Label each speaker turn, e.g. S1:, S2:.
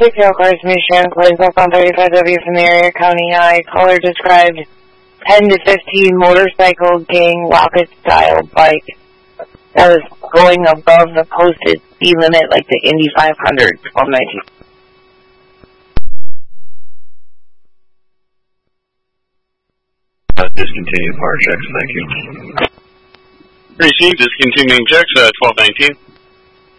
S1: 6-year cars, Michigan, plays up on 35W from the area, County High. Caller described 10 to 15 motorcycle gang rocket-style bike that was going above the posted speed limit like the Indy 500, 1219.
S2: Discontinued power checks, thank you.
S3: Received discontinuing checks, 1219.